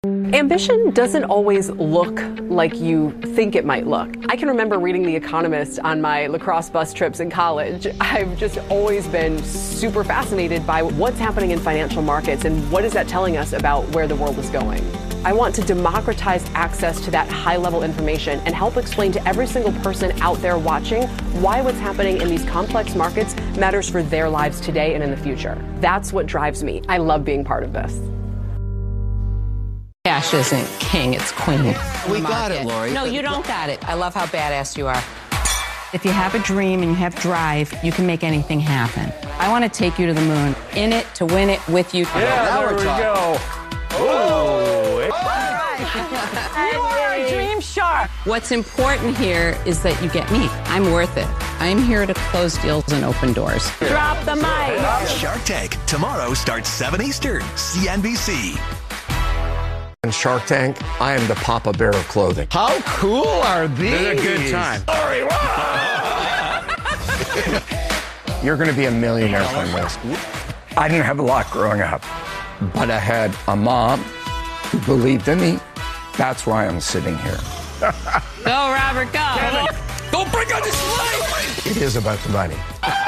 Ambition doesn't always look like you think it might look. I can remember reading The Economist on my lacrosse bus trips in college. I've just always been super fascinated by what's happening in financial markets and what is that telling us about where the world is going. I want to democratize access to that high-level information and help explain to every single person out there watching why what's happening in these complex markets matters for their lives today and in the future. That's what drives me. I love being part of this. Cash isn't king, it's queen. We got it, Lori. No, you don't got it. I love how badass you are. If you have a dream and you have drive, you can make anything happen. I want to take you to the moon. In it to win it with you. Yeah, there we go. Oh, You are a dream shark. What's important here is that you get me. I'm worth it. I'm here to close deals and open doors. Drop the mic. Shark Tank, tomorrow starts 7 Eastern, CNBC. In Shark Tank, I am the Papa Bear of clothing. How cool are these? They're a good time. You're going to be a millionaire from this. I didn't have a lot growing up, but I had a mom who believed in me. That's why I'm sitting here. Go, Robert, go. Don't break on this line! It is about the money.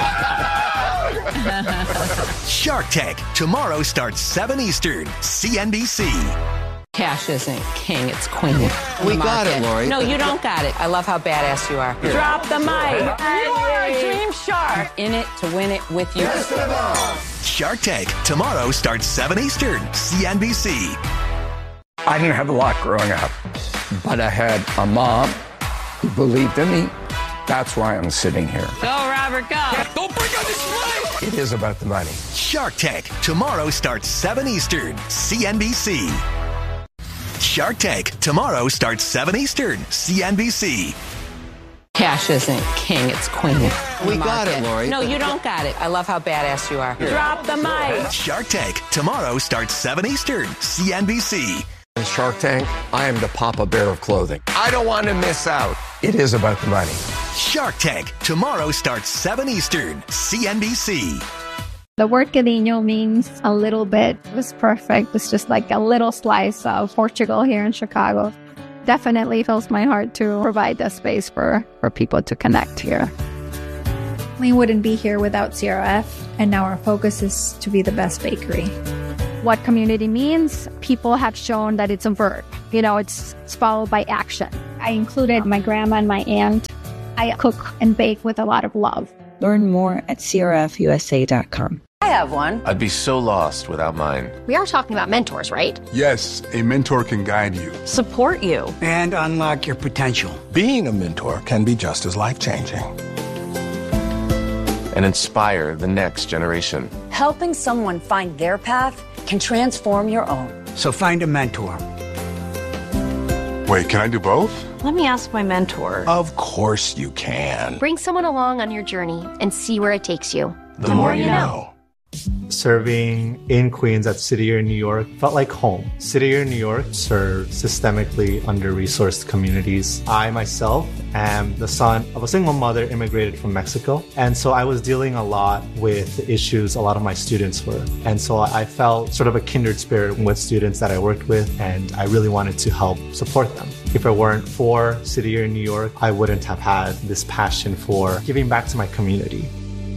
Shark Tank, tomorrow starts 7 Eastern, CNBC. Cash isn't king, it's queen. We got it, Lori. No, you don't got it. I love how badass you are. Drop the mic. You are a dream shark. In it to win it with you. Shark Tank, tomorrow starts 7 Eastern, CNBC. I didn't have a lot growing up, but I had a mom who believed in me. That's why I'm sitting here. Go, Robert, go. Don't break on this line! It is about the money. Shark Tank, tomorrow starts 7 Eastern, CNBC. Shark Tank, tomorrow starts 7 Eastern, CNBC. Cash isn't king, it's queen. We got it, Lori. No, you don't got it. I love how badass you are. Drop the mic. Shark Tank, tomorrow starts 7 Eastern, CNBC. In Shark Tank, I am the Papa Bear of clothing. I don't want to miss out. It is about the money. Shark Tank, tomorrow starts 7 Eastern, CNBC. The word cadinho means a little bit. It was perfect. It's just like a little slice of Portugal here in Chicago. Definitely fills my heart to provide that space for people to connect here. We wouldn't be here without CRF, and now our focus is to be the best bakery. What community means, people have shown that it's a verb. You know, it's followed by action. I included my grandma and my aunt. I cook and bake with a lot of love. Learn more at crfusa.com. I have one. I'd be so lost without mine. We are talking about mentors, right? Yes, a mentor can guide you, Support you. and unlock your potential. Being a mentor can be just as life-changing. And inspire the next generation. Helping someone find their path can transform your own. So find a mentor. Wait, can I do both? Let me ask my mentor. Of course you can. Bring someone along on your journey and see where it takes you. The more you know. Serving in Queens at City Year New York felt like home. City Year New York serves systemically under-resourced communities. I myself am the son of a single mother immigrated from Mexico. And so I was dealing a lot with the issues a lot of my students were. And so I felt sort of a kindred spirit with students that I worked with, and I really wanted to help support them. If it weren't for City Year New York, I wouldn't have had this passion for giving back to my community.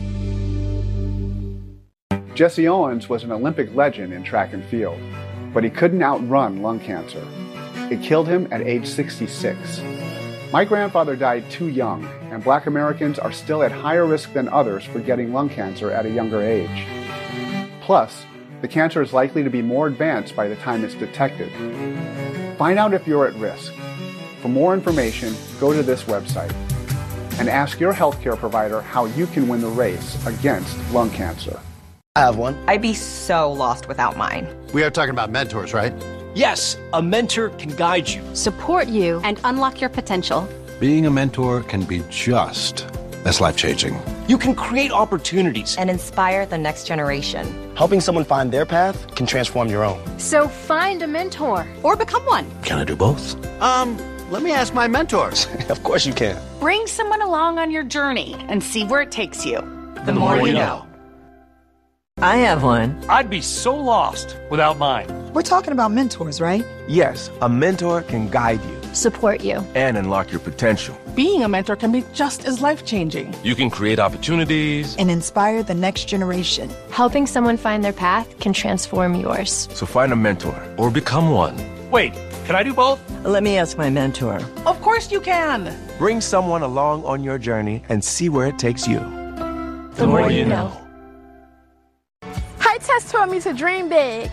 Jesse Owens was an Olympic legend in track and field, but he couldn't outrun lung cancer. It killed him at age 66. My grandfather died too young, and Black Americans are still at higher risk than others for getting lung cancer at a younger age. Plus, the cancer is likely to be more advanced by the time it's detected. Find out if you're at risk. For more information, go to this website and ask your healthcare provider how you can win the race against lung cancer. I have one. I'd be so lost without mine. We are talking about mentors, right? Yes, a mentor can guide you, support you, and unlock your potential. Being a mentor can be just as life-changing. You can create opportunities and inspire the next generation. Helping someone find their path can transform your own. So find a mentor or become one. Can I do both? Let me ask my mentors. Of course you can. Bring someone along on your journey and see where it takes you. The more you know. I have one. I'd be so lost without mine. We're talking about mentors, right? Yes, a mentor can guide you Support you. and unlock your potential. Being a mentor can be just as life-changing. You can create opportunities. And inspire the next generation. Helping someone find their path can transform yours. So find a mentor or become one. Wait, can I do both? Let me ask my mentor. Of course you can. Bring someone along on your journey and see where it takes you. The more you know. Heights has taught me to dream big.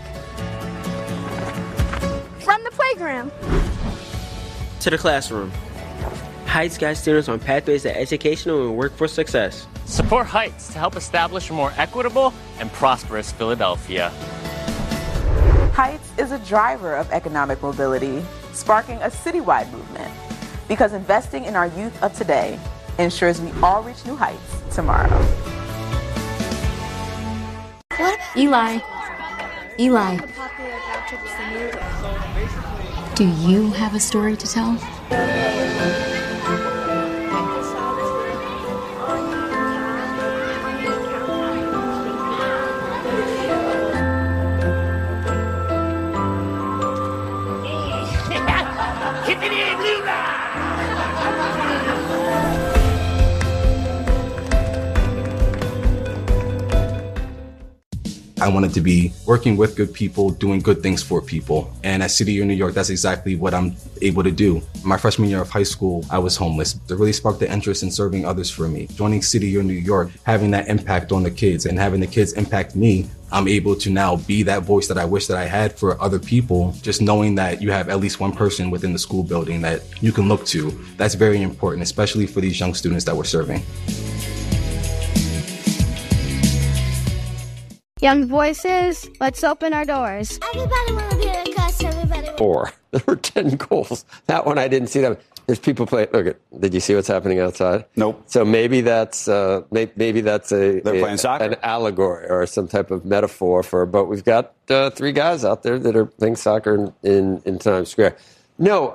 From the playground to the classroom, Heights guides students on pathways to educational and workforce success. Support Heights to help establish a more equitable and prosperous Philadelphia. Heights is a driver of economic mobility, sparking a citywide movement. Because investing in our youth of today ensures we all reach new heights tomorrow. What? Eli. Do you have a story to tell? I wanted to be working with good people, doing good things for people. And at City of New York, that's exactly what I'm able to do. My freshman year of high school, I was homeless. It really sparked the interest in serving others for me. Joining City of New York, having that impact on the kids and having the kids impact me, I'm able to now be that voice that I wish that I had for other people. Just knowing that you have at least one person within the school building that you can look to, that's very important, especially for these young students that we're serving. Young voices, let's open our doors. Everybody want to be a cuss, everybody. 4. There were 10 goals. That one I didn't see them. There's people playing. Look, did you see what's happening outside? Nope. So maybe that's maybe that's they're playing soccer, an allegory or some type of metaphor for. But we've got 3 guys out there that are playing soccer in Times Square. No,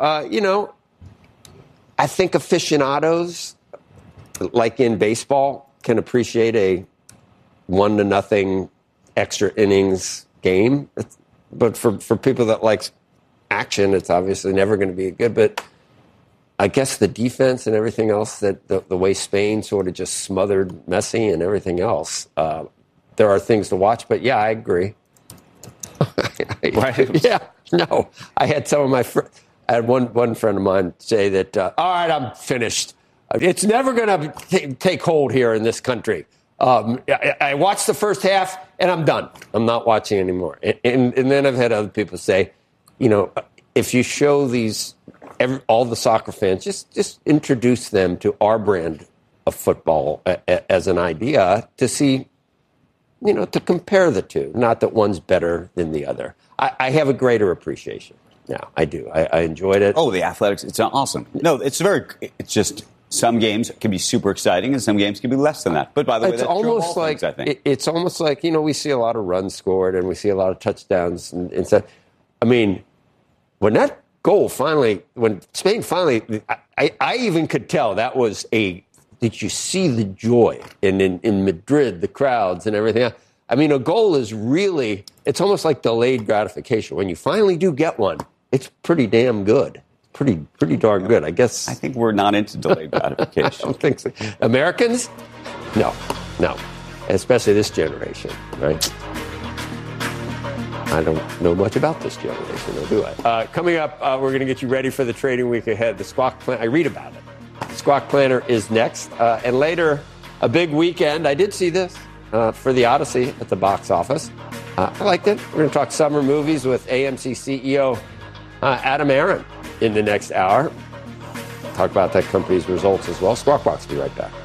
I think aficionados, like in baseball, can appreciate a 1-0 extra innings game. But for people that like action, it's obviously never going to be good. But I guess the defense and everything else, that the way Spain sort of just smothered Messi and everything else, there are things to watch. But yeah, I agree. Yeah, no. I had some of my I had one friend of mine say that, all right, I'm finished. It's never going to take hold here in this country. I watched the first half and I'm done. I'm not watching anymore. And then I've had other people say, if you show all the soccer fans, just introduce them to our brand of football as an idea to see, to compare the two. Not that one's better than the other. I have a greater appreciation now. I do. I enjoyed it. Oh, the athletics. It's awesome. No, it's just some games can be super exciting and some games can be less than that. But by the way, that's almost true of all things, I think. It's almost like, we see a lot of runs scored and we see a lot of touchdowns and stuff. I mean, when that goal when Spain finally, I even could tell that was did you see the joy in Madrid, the crowds and everything else? I mean, a goal is really, it's almost like delayed gratification. When you finally do get one, it's pretty damn good. Pretty darn good, I guess. I think we're not into delayed gratification. I don't think so. Americans? No. Especially this generation, right? I don't know much about this generation, or do I? Coming up, we're going to get you ready for the trading week ahead. The Squawk Planner, I read about it. The Squawk Planner is next. And later, a big weekend. I did see this for The Odyssey at the box office. I liked it. We're going to talk summer movies with AMC CEO Adam Aron in the next hour. Talk about that company's results as well. Squawk Box will be right back.